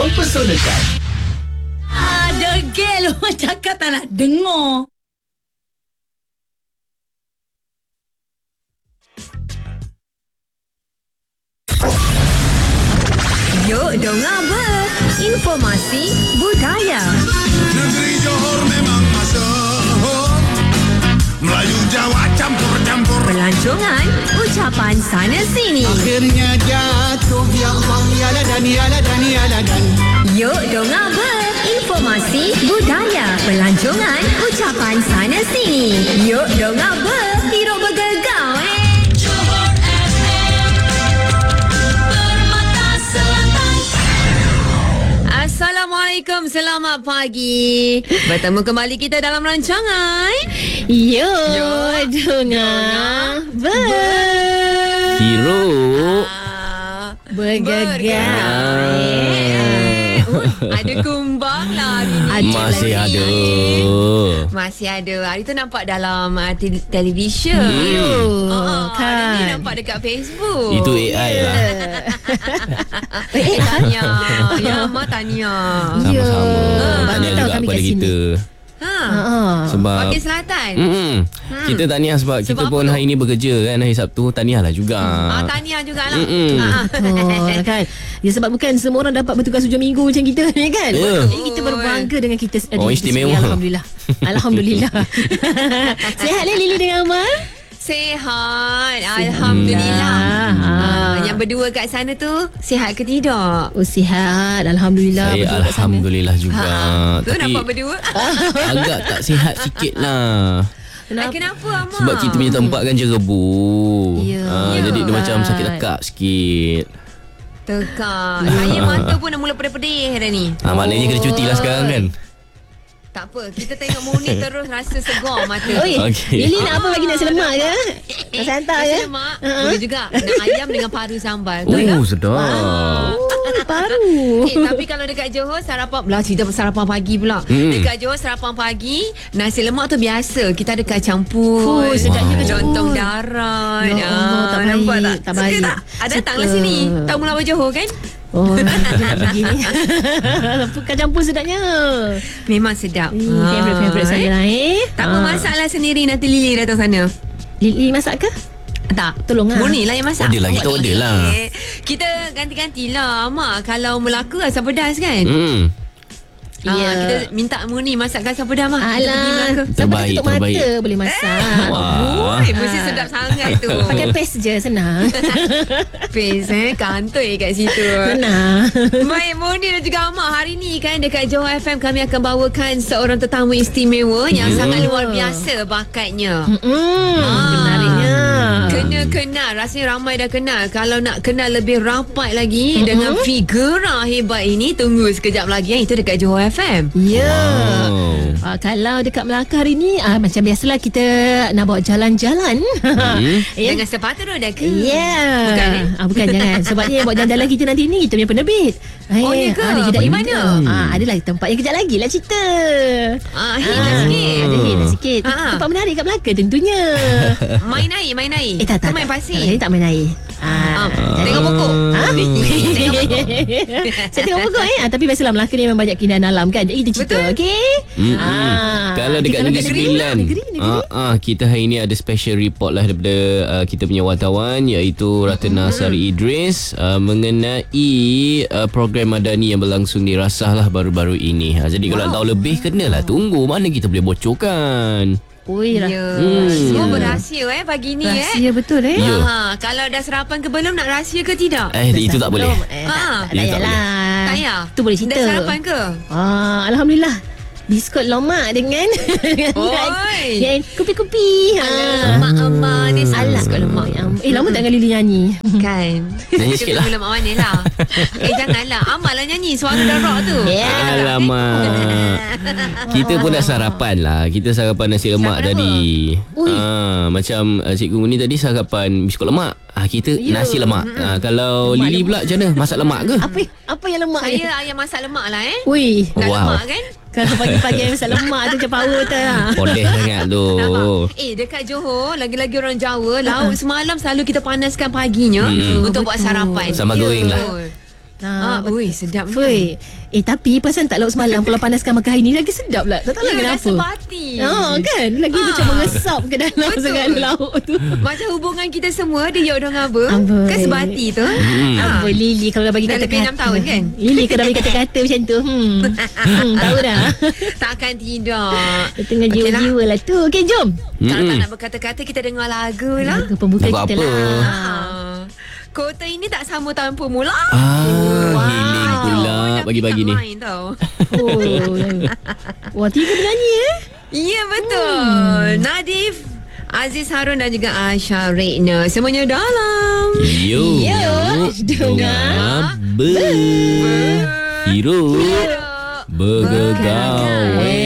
mempesonakan. Degil orang cakap tak nak dengar. Yuk dong apa? Informasi budaya. Negeri Johor memang masyhur, Melayu Jawa campur-campur. Pelancongan, ucapan sana sini. Akhirnya jatuh ya Allah ya ladan ya ladan ya ladan. Yuk dong apa? Informasi budaya. Pelancongan, ucapan sana sini. Yuk dong apa? Hero bergegau Johor FM, Permata Selatan. Assalamualaikum, selamat pagi. Bertemu kembali kita dalam rancangan Yuk dengar Hero bergegar. Ada kumbang lah hari ni. Masih ada. Masih ada. Hari tu nampak dalam televisyen. Hari ni nampak dekat Facebook. Itu AI lah. Tanya. Ya, Mak tanya. Sama-sama. Tanya tahu juga kami kepada kat sini. kita. Sebab Bagi Selatan. kita tahniah sebab kita Sebab pun apa tu? hari ni bekerja kan. Hari Sabtu tahniah lah juga. Tanya jugalah. Kan? Ya, sebab bukan semua orang dapat bertugas hujung minggu macam kita ni kan. Ya. Jadi kita berbangga dengan kita. Oh, kita istimewa. sendiri. Alhamdulillah. Alhamdulillah. Sihat lah Lily dengan Amal? Sehat. Alhamdulillah. Yang berdua kat sana tu sihat ke tidak? Oh, sihat. Alhamdulillah. Saya Betul kat sana. Alhamdulillah juga. Tu Tapi nampak berdua. agak tak sihat sikit lah. Kenapa Amak? Sebab kita punya tempat kan jerebu. Ya. Jadi dia macam sakit tekak sikit. Tekak. Air mata pun dah mula pedih-pedih dah ni. Maknanya kena cuti lah sekarang kan. Tak apa. Kita tengok Muni terus rasa segar mata. Oi, Okey. Lily nak apa lagi? Nak lemak ke? Nak santai Nasi ke? lemak. Boleh juga. Nak ayam dengan paru sambal. Betul tak? Oh, sedap. Oh, baru. Tapi kalau dekat Johor sarapan belah cerita sarapan pagi pula. Dekat Johor sarapan pagi nasi lemak tu biasa. Kita ada kacang pul. sedapnya kacang Lontong pul. darat. Ya Allah, tak baik, nampak tak? tak Suka baik. tak? Datanglah Suka. sini. Tahu Melawai Johor kan? Oh, nak pergi ni. Kacang pul sedapnya. Memang sedap. Favorite saya lah Tak apa, masaklah sendiri nanti Lily datang sana. Lily masak ke? Tak. Tolong lah. Murni lah yang masak. Order lah, kita order lah. Kita ganti-gantilah Mak. Kalau Melaka asam pedas kan? Ya. Kita minta Murni masakkan asam pedas Mak. Kita pergi Alah, Melaka. sampai Terbaik, tutup mata terbaik. boleh masak. Wah. Mesti sedap sangat tu. Pakai paste je, senang. Paste kantoi kat situ. Senang. Baik, Murni dan juga Amak, hari ni kan dekat Johor FM kami akan bawakan seorang tetamu istimewa yang sangat luar biasa bakatnya. Menariknya. Kena kenal, rasanya ramai dah kenal. Kalau nak kenal lebih rapat lagi dengan figura hebat ini, tunggu sekejap lagi. Itu dekat Johor FM. Ya. Oh. Kalau dekat Melaka hari ni macam biasalah kita nak bawa jalan-jalan. Dengan sepatu roda ke? Ya. Bukan, Bukan, jangan. Sebabnya buat jalan-jalan kita nanti ni kita punya penerbit. Oh, ya ke? Ada jeda Pergi juga. mana? Adalah tempat yang kejap lagi lah cerita. Hit lah sikit. Ada hit lah sikit. Tempat menarik kat Melaka tentunya. Main air, main air. Tak. Kau main pasir. Ini tak main air. Tengok pokok. Saya tengok pokok Tapi biasalah Melaka ni memang banyak keindahan alam kan. Jadi kita cerita, okey? Kalau dekat kita Negeri Sembilan, negeri. kita hari ni ada special report lah daripada kita punya wartawan, iaitu Ratna Sari Idris mengenai program madani yang berlangsung di Rasah lah baru-baru ini. Jadi kalau nak tahu lebih, kenalah tunggu mana kita boleh bocorkan. Ui, Ya. Semua berahsia pagi ni rahsia betul Ya. Kalau dah serapan ke belum, nak rahsia ke tidak? Itu tak boleh. Tak Itu tak payahlah. Tak payah. Tu boleh cerita. Dah sarapan ke? Alhamdulillah. Biskut lomak dengan Oi. yang kupi-kupi. Lemak-lemak ni Alah. biskut lemak. Lama tak dengan Lily nyanyi. Kan. Nyanyi sikit lah. Lemak mana lah. Janganlah. Amal lah nyanyi suara darah tu. Alamak. Kita pun dah sarapan lah. Kita sarapan nasi lemak Sarapan tadi. Ui. Macam Cikgu Muni tadi sarapan biskut lemak. Kita nasi lemak. Kalau Lemak Lily pula macam mana? Masak lemak ke? Apa yang lemak ni? Saya ayam masak lemak lah Ui. Nak Wow. lemak kan? Kalau pagi-pagi yang masak lemak tu macam power tu lah. Podeh sangat tu. Nampak? Dekat Johor, lagi-lagi orang Jawa, lauk semalam selalu kita panaskan paginya untuk buat sarapan. Sambal goreng lah. Ui, sedap. Fui. Tapi pasal tak lauk semalam Pulau panaskan makan hari ni lagi sedap lah. Tak tahu lah kenapa. Rasa bati. Kan lagi macam mengesap ke dalam Betul. segala lauk tu. Macam hubungan kita semua dia orang apa? Amboi. Kan sebati tu. Apa Lily kalau dah bagi Dah lebih kata-kata 6 tahun kan? Lily kalau dah bagi kata-kata macam tu tahu dah. Takkan tidak. Dia tengah Okey lah. jiwa-jiwa lah tu. Okey jom. Kalau tak nak berkata-kata, kita dengar lagu lah. Lagu pembuka Lagu kita apa? lah. Kota ini tak sama tanpa mula. Healing pula bagi-bagi ni. Main tau. Wah 3 penyanyi Ya betul. Nadif, Aziz Harun dan juga Aisyah Rekna. Semuanya dalam Yo. dengar Hirup bergegawe.